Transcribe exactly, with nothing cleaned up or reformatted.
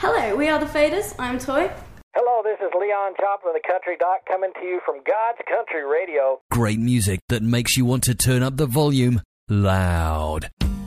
Hello, we are the Faders. I'm Toy. Hello, this is Leon Joplin, the Country Doc, coming to you from God's Country Radio. Great music that makes you want to turn up the volume loud.